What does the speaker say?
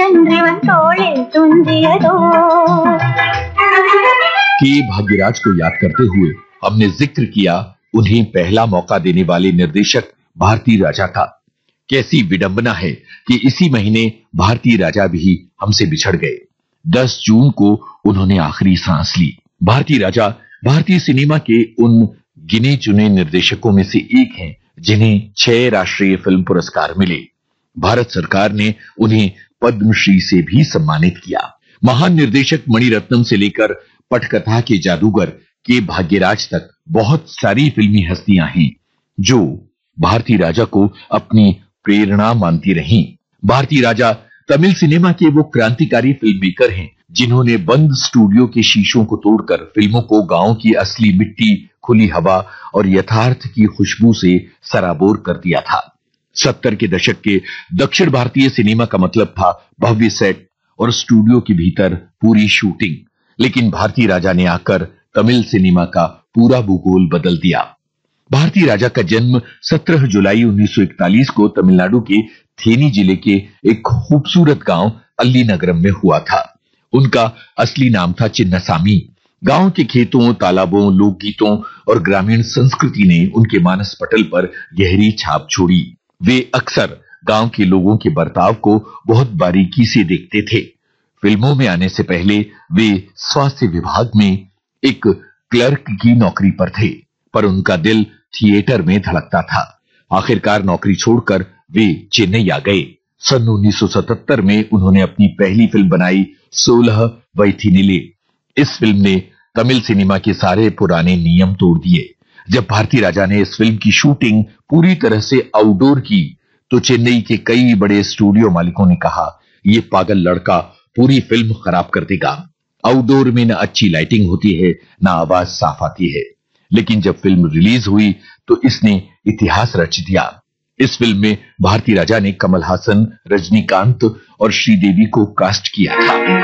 என்றவன் தோளில் துஞ்சியதோ. के भाग्यराज को याद करते हुए हमने जिक्र किया उन्हें पहला मौका देने वाले निर्देशक भारती राजा का। कैसी विडंबना है कि इसी महीने भारती राजा भी हमसे बिछड़ गए। 10 जून को उन्होंने आखिरी सांस ली। भारती राजा भारतीय सिनेमा के उन गिने चुने निर्देशकों में से एक हैं जिन्हें 6 राष्ट्रीय फिल्म पुरस्कार मिले। भारत सरकार ने उन्हें पद्मश्री से भी सम्मानित किया। महान निर्देशक मणिरत्नम से लेकर पटकथा के जादूगर के भाग्यराज तक बहुत सारी फिल्मी हस्तियां हैं जो भारती राजा को अपनी प्रेरणा मानती रहीं। भारती राजा तमिल सिनेमा के वो क्रांतिकारी फिल्म मेकर हैं जिन्होंने बंद स्टूडियो के शीशों को तोड़कर फिल्मों को गांव की असली मिट्टी, खुली हवा और यथार्थ की खुशबू से सराबोर कर दिया था। 70 के दशक के दक्षिण भारतीय सिनेमा का मतलब था भव्य सेट और स्टूडियो के भीतर पूरी शूटिंग, लेकिन भारती राजा ने आकर तमिल सिनेमा का पूरा भूगोल बदल दिया। भारती राजा का जन्म 17 जुलाई 1941 को तमिलनाडु के थेनी जिले के एक खूबसूरत गांव अल्लीनगरम में हुआ था। उनका असली नाम था चिन्नासामी। गांव के खेतों, तालाबों, लोकगीतों और ग्रामीण संस्कृति ने उनके मानस पटल पर गहरी छाप छोड़ी। वे अक्सर गांव के लोगों के बर्ताव को बहुत बारीकी से देखते थे। फिल्मों में आने से पहले वे स्वास्थ्य विभाग में एक क्लर्क की नौकरी पर थे, पर उनका दिल थिएटर में धड़कता था। आखिरकार नौकरी छोड़कर वे चेन्नई आ गए। सन 1977 में उन्होंने अपनी पहली फिल्म बनाई 16 वैथिनिले। इस फिल्म ने तमिल सिनेमा के सारे पुराने नियम तोड़ दिए। जब भारती राजा ने इस फिल्म की शूटिंग पूरी तरह से आउटडोर की तो चेन्नई के कई बड़े स्टूडियो मालिकों ने कहा, ये पागल लड़का पूरी फिल्म खराब कर देगा। आउटडोर में न अच्छी लाइटिंग होती है, न आवाज साफ आती है। लेकिन जब फिल्म रिलीज हुई तो इसने इतिहास रच दिया। इस फिल्म में भारती राजा ने कमल हासन, रजनीकांत और श्रीदेवी को कास्ट किया था।